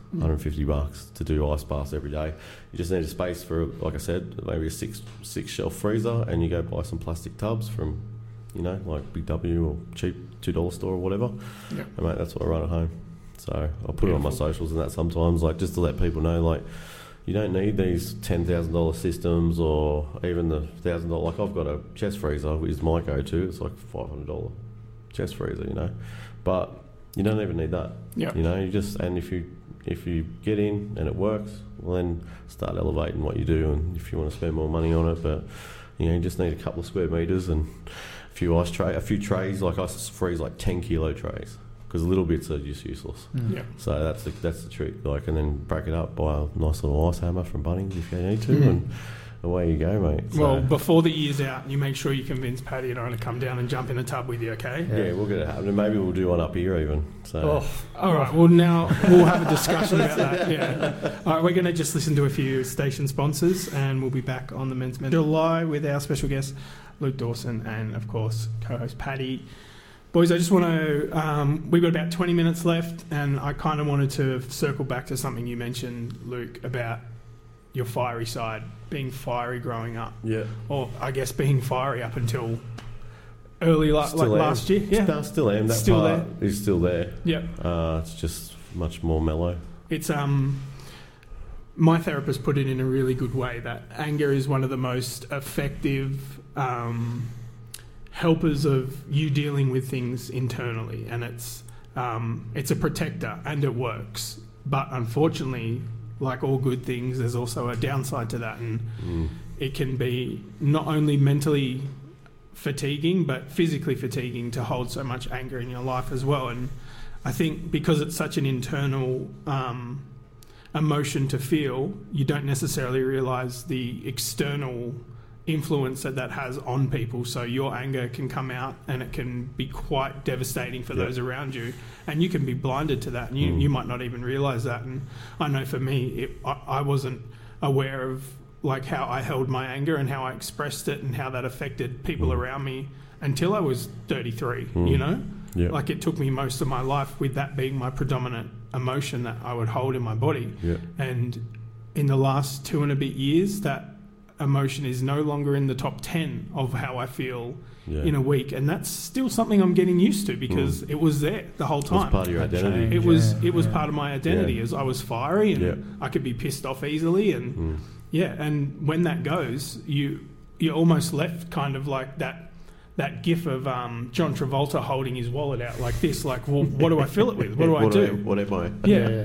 $150 to do ice baths every day. You just need a space for, like I said, maybe a six shelf freezer, and you go buy some plastic tubs from, you know, like Big W or cheap $2 store or whatever. Yeah. And mate, that's what I run at home. So I'll put it on my socials and that sometimes, like, just to let people know, like, you don't need these $10,000 systems or even the $1,000. Like, I've got a chest freezer, which is my go-to. It's like $500 chest freezer, you know. But you don't even need that. Yeah. You know, you just, and if you get in and it works, well, then start elevating what you do, and if you want to spend more money on it. But, you know, you just need a couple of square metres and a few trays. Like, I freeze like 10 kilo trays because little bits are just useless. Yeah. So that's the trick. Like, and then break it up by a nice little ice hammer from Bunnings if you need to, and away you go, mate. So, well, before the year's out, you make sure you convince Paddy and I to come down and jump in a tub with you, okay? yeah, we'll get it happening. Maybe we'll do one up here even. So. All right. Well, now we'll have a discussion about that. Yeah. All right. We're going to just listen to a few station sponsors, and we'll be back on the Men's July with our special guest Luke Dawson and, of course, co-host Paddy. Boys, I just want to... we've got about 20 minutes left, and I kind of wanted to circle back to something you mentioned, Luke, about your fiery side, being fiery growing up. Yeah. Or, I guess, being fiery up until early last year. Yeah. Still am. That still part there. is still there. Yeah. It's just much more mellow. It's... my therapist put it in a really good way that anger is one of the most effective... helpers of you dealing with things internally, and it's a protector and it works. But unfortunately, like all good things, there's also a downside to that, and it can be not only mentally fatiguing but physically fatiguing to hold so much anger in your life as well. And I think because it's such an internal emotion to feel, you don't necessarily realise the external influence that has on people. So your anger can come out and it can be quite devastating for those around you, and you can be blinded to that, and you might not even realise that. And I know for me, I wasn't aware of like how I held my anger and how I expressed it and how that affected people around me until I was 33, you know? Yeah. Like, it took me most of my life with that being my predominant emotion that I would hold in my body. Yeah. And in the last 2 and a bit years, that emotion is no longer in the top 10 of how I feel in a week, and that's still something I'm getting used to because it was there the whole time. It was part of your identity. It was part of my identity as I was fiery, and I could be pissed off easily, and and when that goes, you're almost left kind of like that gif of John Travolta holding his wallet out like this, like, well, what do I fill it with? What do I do? What am I?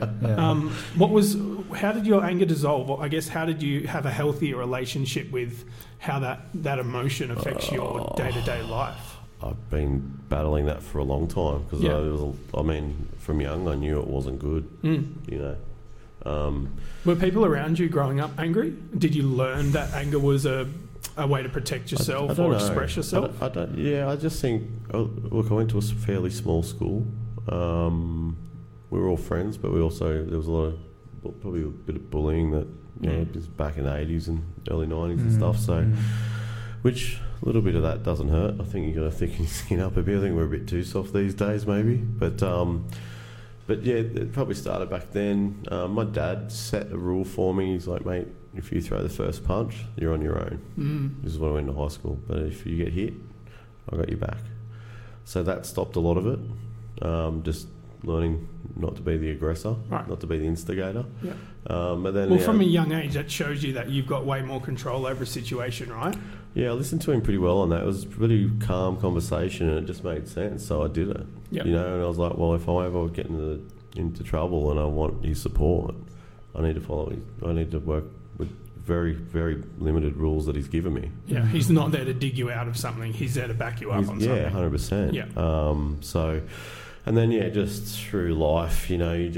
How did your anger dissolve? Well, I guess, how did you have a healthier relationship with how that emotion affects your day-to-day life? I've been battling that for a long time because from young I knew it wasn't good, you know. Were people around you growing up angry? Did you learn that anger was a way to protect yourself or express yourself? I just think, look, I went to a fairly small school. We were all friends, but there was a lot of, probably a bit of bullying that, you know, was back in the 80s and early 90s and stuff. So, which a little bit of that doesn't hurt. I think you got to thicken your skin up a bit. I think we're a bit too soft these days, maybe. But yeah, it probably started back then. My dad set a rule for me. He's like, mate, if you throw the first punch, you're on your own. This is when I went to high school. But if you get hit, I got your back. So that stopped a lot of it. Just learning not to be the aggressor, Right. not to be the instigator. Yeah. But then, Well, from a young age, that shows you that you've got way more control over a situation, right? yeah, I listened to him pretty well on that. It was a pretty calm conversation, and it just made sense. So I did it. Yep. You know, and I was like, well, if I ever get into trouble and I want his support, I need to follow. I need to work with very, very limited rules that he's given me. Yeah, he's not there to dig you out of something. He's there to back you up on something. Yeah, 100%. Yeah. So, and then just through life, you know, I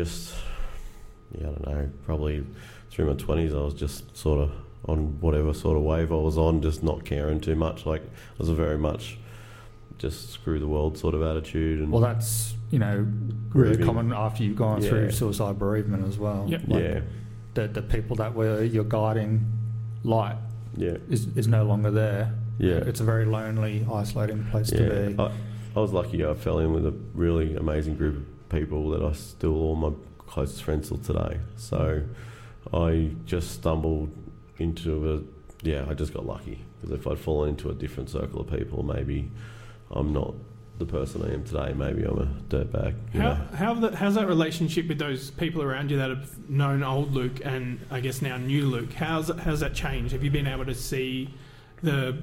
don't know, probably through my 20s, I was just sort of on whatever sort of wave I was on, just not caring too much. Like, I was a very much just screw the world sort of attitude. And Well, that's, really grieving. common after you've gone Yeah. through suicide bereavement as well. Yep. Like, the people that were your guiding light Yeah. is no longer there. Yeah. It's a very lonely, isolating place to be. I was lucky. I fell in with a really amazing group of people that I still all my closest friends till today. So I just stumbled into I just got lucky, because if I'd fallen into a different circle of people, maybe I'm not the person I am today. Maybe I'm a dirtbag. How's that relationship with those people around you that have known old Luke and I guess now new Luke? How's that changed? Have you been able to see the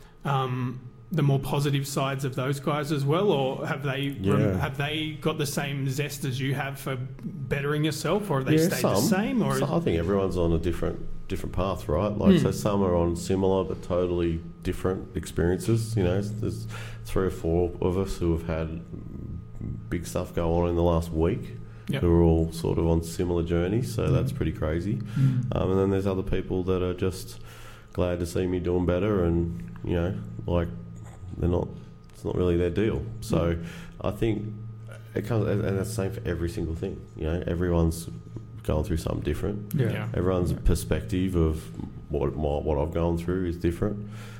more positive sides of those guys as well, or have they got the same zest as you have for bettering yourself, or have they stayed the same? Or I think everyone's on a different path, right? Like, so some are on similar but totally different experiences. You know, there's 3 or 4 of us who have had big stuff go on in the last week. Yep. Who are all sort of on similar journeys, so that's pretty crazy. And then there's other people that are just glad to see me doing better, and like it's not really their deal. So I think it comes, and that's the same for every single thing. You know, everyone's going through something different. Yeah. Everyone's perspective of what I've gone through is different.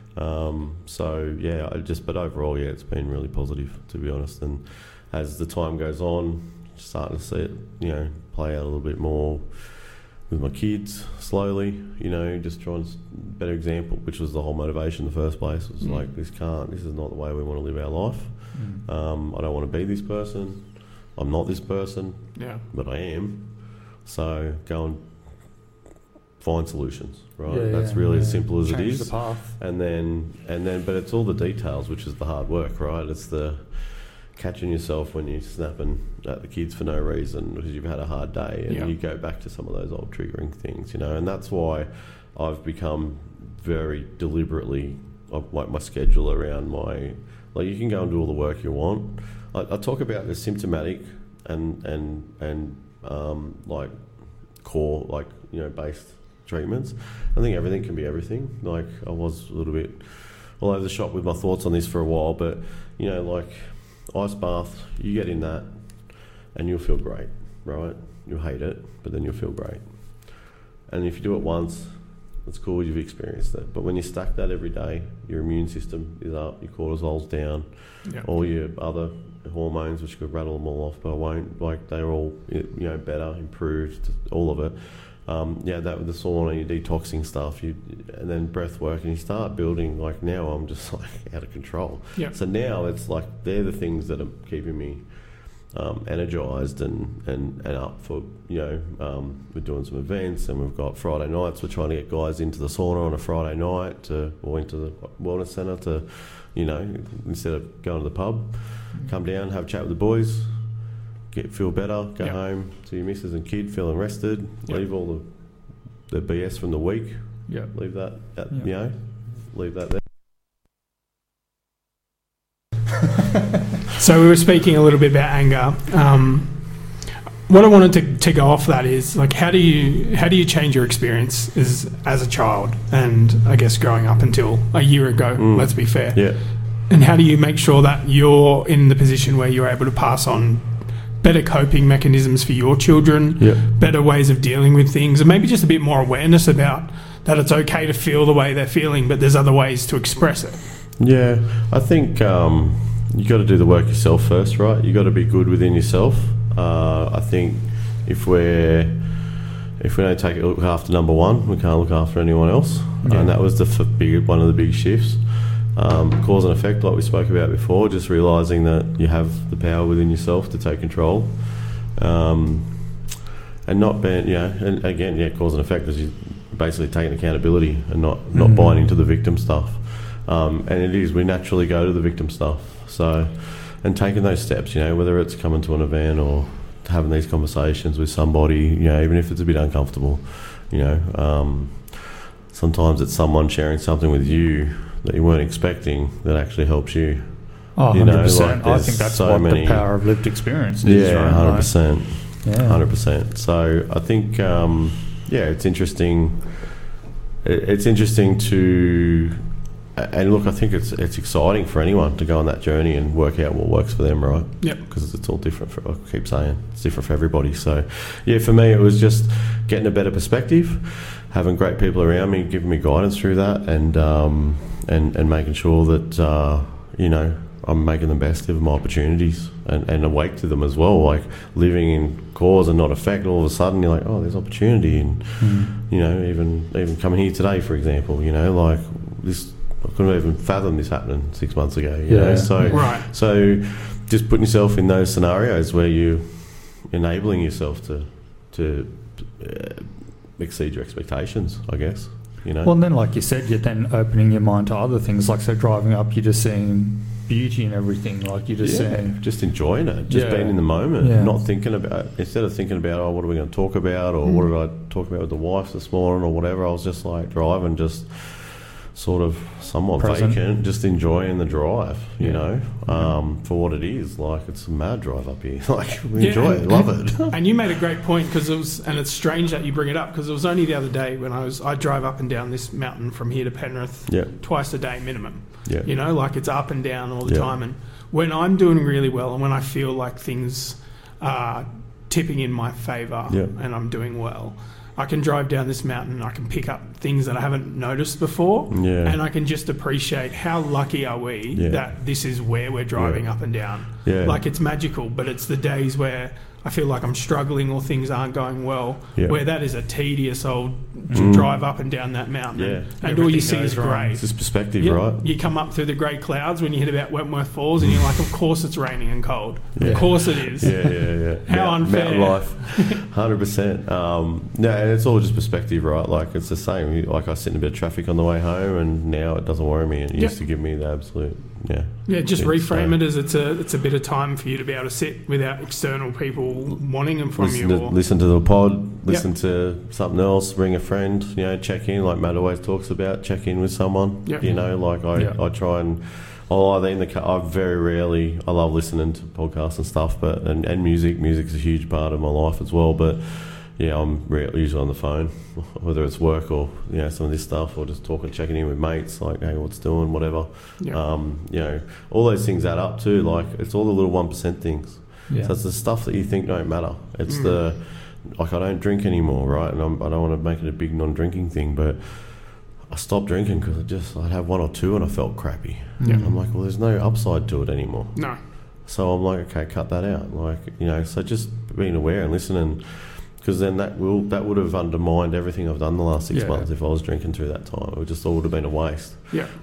But overall, it's been really positive, to be honest. And as the time goes on, starting to see it, play out a little bit more with my kids slowly, just trying to better example, which was the whole motivation in the first place. It was like, this is not the way we want to live our life. I don't want to be this person. I'm not this person, but I am. So go and find solutions, right? That's really as simple as Change it is. the path. And then, but it's all the details, which is the hard work, right? It's the catching yourself when you're snapping at the kids for no reason because you've had a hard day, and you go back to some of those old triggering things, and that's why I've become very deliberately like my schedule around you can go and do all the work you want. I talk about the symptomatic and core based treatments. I think everything can be everything. Like, I was a little bit all over the shop with my thoughts on this for a while, but ice bath, you get in that and you'll feel great, right? You'll hate it, but then you'll feel great. And if you do it once, it's cool, you've experienced it. But when you stack that every day, your immune system is up, your cortisol's down, all your other hormones, which could rattle them all off, but I won't, they're all, better, improved, all of it. That with the sauna, your detoxing stuff, and then breath work, and you start building. Like, now I'm just out of control. So now it's like they're the things that are keeping me energized and up for we're doing some events, and we've got Friday nights. We're trying to get guys into the sauna on a Friday night or into the wellness centre to instead of going to the pub, come down, have a chat with the boys. Feel better, go home to your missus and kid feeling rested, leave all the BS from the week, leave that leave that there. So we were speaking a little bit about anger. What I wanted to go off that is, like, how do you change your experience as a child, and I guess growing up until a year ago, let's be fair. And how do you make sure that you're in the position where you're able to pass on better coping mechanisms for your children, better ways of dealing with things, and maybe just a bit more awareness about that it's okay to feel the way they're feeling, but there's other ways to express it? Yeah, I think you got to do the work yourself first, right? You got to be good within yourself. I think if we don't look after number one, we can't look after anyone else, and that was one of the big shifts. cause and effect, like we spoke about before, just realising that you have the power within yourself to take control. And not being, and again, cause and effect is you basically taking accountability and not buying into the victim stuff. And it is, we naturally go to the victim stuff. So, and taking those steps, whether it's coming to an event or having these conversations with somebody, even if it's a bit uncomfortable, sometimes it's someone sharing something with you that you weren't expecting that actually helps you. Oh, 100%. I think that's what the power of lived experience is, right? 100%. Yeah. 100%. So I think, it's interesting. It's interesting to, and look, I think it's exciting for anyone to go on that journey and work out what works for them, right? Yep. Because it's all different. I keep saying it's different for everybody. So, for me, it was just getting a better perspective, having great people around me, giving me guidance through that, and making sure that I'm making the best of my opportunities and awake to them as well. Like living in cause and not effect. All of a sudden, you're like, oh, there's opportunity, and even coming here today, for example, like this. I couldn't even fathom this happening 6 months ago. You know? So just putting yourself in those scenarios where you're enabling yourself to exceed your expectations, I guess. Well, and then, like you said, you're then opening your mind to other things. Like, so driving up, you're just seeing beauty and everything. Like, you're just seeing... Just enjoying it. Just being in the moment. Not thinking about... Instead of thinking about, what are we going to talk about? Or what did I talk about with the wife this morning? Or whatever. I was just, driving, just... sort of somewhat vacant, just enjoying the drive, for what it is. Like, it's a mad drive up here. Like, we enjoy it, love it. And you made a great point, because it was, and it's strange that you bring it up, because it was only the other day when I drive up and down this mountain from here to Penrith twice a day minimum. Like, it's up and down all the time. And when I'm doing really well and when I feel like things are tipping in my favour and I'm doing well, I can drive down this mountain and I can pick up things that I haven't noticed before, and I can just appreciate how lucky are we that this is where we're driving up and down. Like, it's magical, but it's the days where I feel like I'm struggling or things aren't going well, where that is a tedious old drive up and down that mountain, and all you see is grey. It's just perspective, right? You come up through the grey clouds when you hit about Wentworth Falls, and you're like, of course it's raining and cold. Of course it is. How unfair. Mountain life, 100%. And it's all just perspective, right? Like, it's the same. Like, I sit in a bit of traffic on the way home, and now it doesn't worry me. It used to give me the absolute... just reframe it as it's a bit of time for you to be able to sit without external people wanting them from you. Listen to the pod, listen to something else, bring a friend, check in, like Matt always talks about, check in with someone. I try and... I'll either in the car... I very rarely... I love listening to podcasts and stuff, but and music. Music's a huge part of my life as well, but... I'm usually on the phone, whether it's work or some of this stuff, or just talking, checking in with mates, like, hey, what's doing, whatever. All those things add up too. Like, it's all the little 1% things. So it's the stuff that you think don't matter. It's I don't drink anymore, right? And I don't want to make it a big non-drinking thing, but I stopped drinking because I'd have one or two and I felt crappy. I'm like, well, there's no upside to it anymore. No. So I'm like, okay, cut that out. Like, so just being aware and listening. Because then that would have undermined everything I've done the last 6 months if I was drinking through that time. It would just all would have been a waste.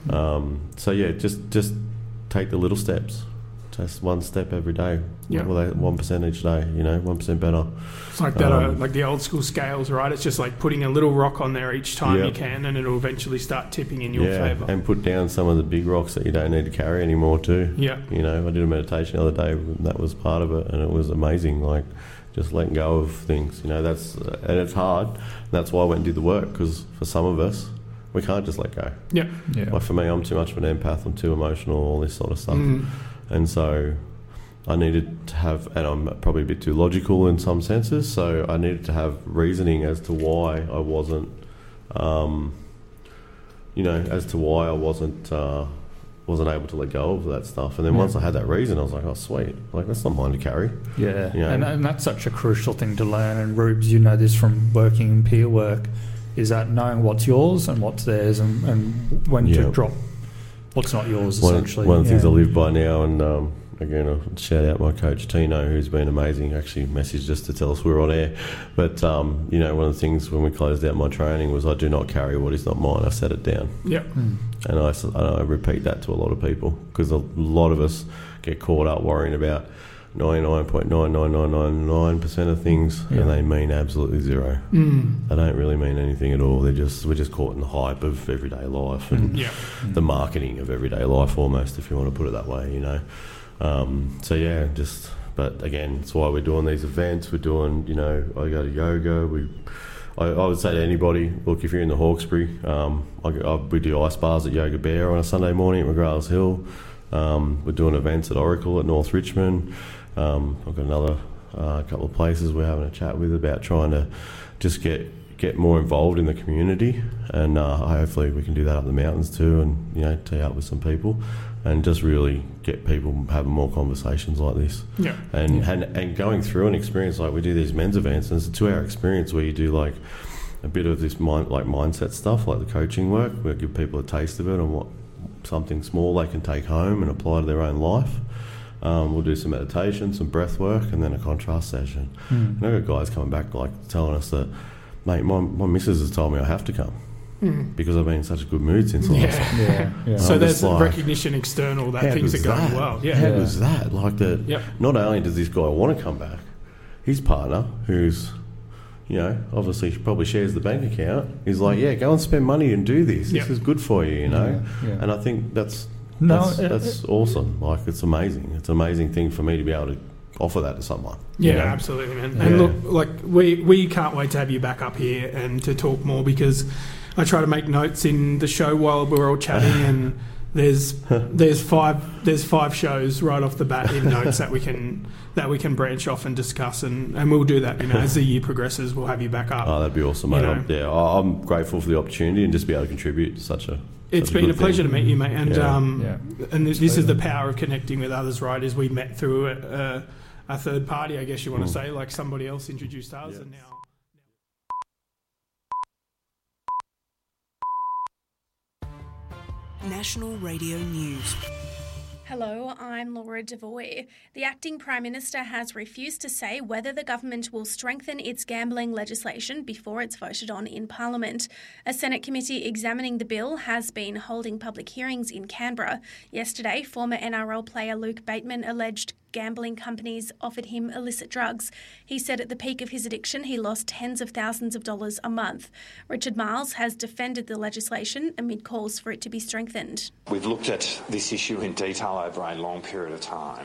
Just take the little steps. Just one step every day. 1% each day. 1% better. It's like that, like the old school scales, right? It's just like putting a little rock on there each time you can, and it'll eventually start tipping in your favour. And put down some of the big rocks that you don't need to carry anymore too. I did a meditation the other day, and that was part of it, and it was amazing. Like, just letting go of things, and it's hard. And that's why I went and did the work, because for some of us, we can't just let go. Like, for me, I'm too much of an empath. I'm too emotional, all this sort of stuff. And so I needed to have, and I'm probably a bit too logical in some senses, so I needed to have reasoning as to why I wasn't, wasn't able to let go of that stuff. And then once I had that reason, I was like, oh, sweet. Like, that's not mine to carry. And that's such a crucial thing to learn. And Rubes, this from working in peer work, is that knowing what's yours and what's theirs, and when to drop what's not yours, essentially. One of the things I live by now, and again, I'll shout out my coach Tino, who's been amazing. Actually messaged us to tell us we're on air. But one of the things when we closed out my training was, I do not carry what is not mine. I set it down. And I repeat that to a lot of people, because a lot of us get caught up worrying about 99.99999% of things, and they mean absolutely zero. They don't really mean anything at all. We're just caught in the hype of everyday life and the marketing of everyday life, almost, if you want to put it that way, you know. But again, it's why we're doing these events. We're doing, you know, I go to yoga. I would say to anybody, look, if you're in the Hawkesbury, we do ice bars at Yoga Bear on a Sunday morning at McGraths Hill. We're doing events at Oracle at North Richmond. I've got another couple of places we're having a chat with about trying to just get more involved in the community, and hopefully we can do that up the mountains too, and, you know, tee up with some people and just really get people having more conversations like this. And going through an experience like we do these men's events, and it's a 2-hour experience where you do like a bit of this mindset stuff, like the coaching work. We'll give people a taste of it and what something small they can take home and apply to their own life. We'll do some meditation, some breath work, and then a contrast session. And I've got guys coming back like telling us that, mate, my missus has told me I have to come because I've been in such a good mood since last time. So there's recognition external that things are going well. How was that? Like that. Not only does this guy want to come back, his partner, who's, you know, obviously probably shares the bank account, is like, go and spend money and do this. This is good for you, you know. And I think that's awesome. Like, it's amazing. It's an amazing thing for me to be able to offer that to someone. Yeah, absolutely, man. And look, like we can't wait to have you back up here and to talk more, because I try to make notes in the show while we're all chatting, and there's 5 shows right off the bat in notes that we can branch off and discuss, and we'll do that. You know, as the year progresses, we'll have you back up. Oh, that'd be awesome, mate. I'm grateful for the opportunity and just be able to contribute to such a. It's been a pleasure to meet you, mate. And and this is the power of connecting with others, right? Is we met through a third party, I guess you want to say, like somebody else introduced us, and now. National Radio News. Hello, I'm Laura Devoy. The acting Prime Minister has refused to say whether the government will strengthen its gambling legislation before it's voted on in Parliament. A Senate committee examining the bill has been holding public hearings in Canberra. Yesterday, former NRL player Luke Bateman alleged gambling companies offered him illicit drugs. He said at the peak of his addiction, he lost tens of thousands of dollars a month. Richard Miles has defended the legislation amid calls for it to be strengthened. We've looked at this issue in detail over a long period of time.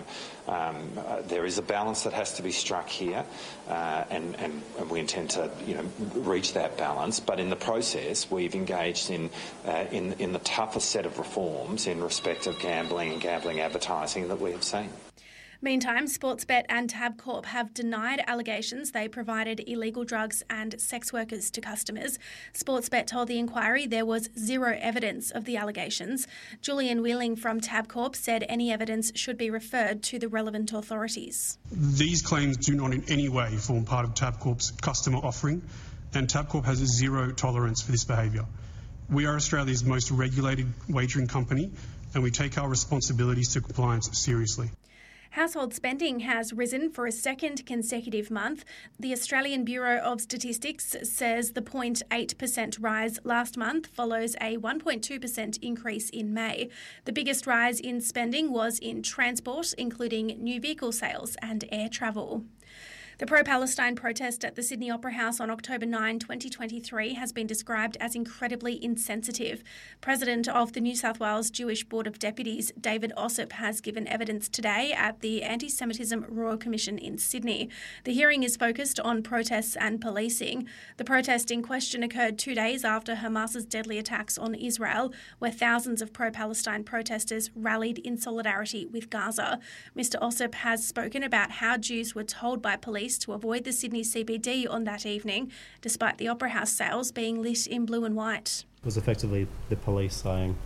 There is a balance that has to be struck here, and we intend to, reach that balance. But in the process, we've engaged in the toughest set of reforms in respect of gambling and gambling advertising that we have seen. Meantime, Sportsbet and Tabcorp have denied allegations they provided illegal drugs and sex workers to customers. Sportsbet told the inquiry there was zero evidence of the allegations. Julian Wheeling from Tabcorp said any evidence should be referred to the relevant authorities. These claims do not in any way form part of Tabcorp's customer offering, and Tabcorp has a zero tolerance for this behaviour. We are Australia's most regulated wagering company, and we take our responsibilities to compliance seriously. Household spending has risen for a second consecutive month. The Australian Bureau of Statistics says the 0.8% rise last month follows a 1.2% increase in May. The biggest rise in spending was in transport, including new vehicle sales and air travel. The pro-Palestine protest at the Sydney Opera House on October 9, 2023 has been described as incredibly insensitive. President of the New South Wales Jewish Board of Deputies, David Ossip, has given evidence today at the Anti-Semitism Royal Commission in Sydney. The hearing is focused on protests and policing. The protest in question occurred 2 days after Hamas's deadly attacks on Israel, where thousands of pro-Palestine protesters rallied in solidarity with Gaza. Mr. Ossip has spoken about how Jews were told by police to avoid the Sydney CBD on that evening, despite the Opera House sales being lit in blue and white. It was effectively the police saying,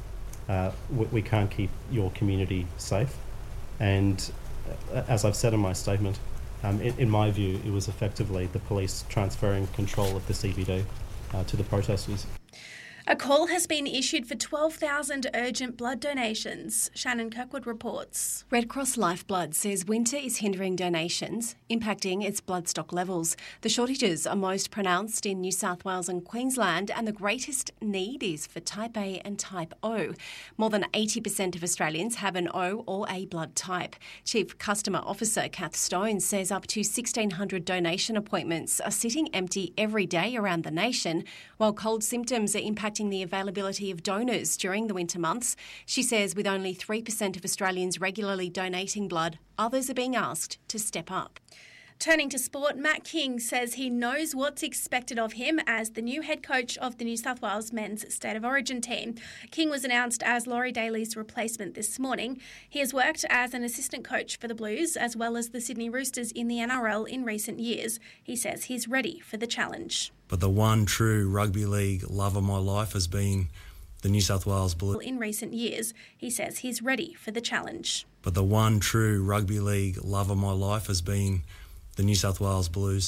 we can't keep your community safe. And as I've said in my statement, in my view, it was effectively the police transferring control of the CBD to the protesters. A call has been issued for 12,000 urgent blood donations. Shannon Kirkwood reports. Red Cross Lifeblood says winter is hindering donations, impacting its blood stock levels. The shortages are most pronounced in New South Wales and Queensland, and the greatest need is for Type A and Type O. More than 80% of Australians have an O or A blood type. Chief Customer Officer Kath Stone says up to 1,600 donation appointments are sitting empty every day around the nation, while cold symptoms are impacting the availability of donors during the winter months. She says with only 3% of Australians regularly donating blood, others are being asked to step up. Turning to sport, Matt King says he knows what's expected of him as the new head coach of the New South Wales men's State of Origin team. King was announced as Laurie Daly's replacement this morning. He has worked as an assistant coach for the Blues as well as the Sydney Roosters in the NRL in recent years. He says he's ready for the challenge. But the one true rugby league love of my life has been the New South Wales Blues. In recent years, he says he's ready for the challenge. But the one true rugby league love of my life has been the New South Wales Blues.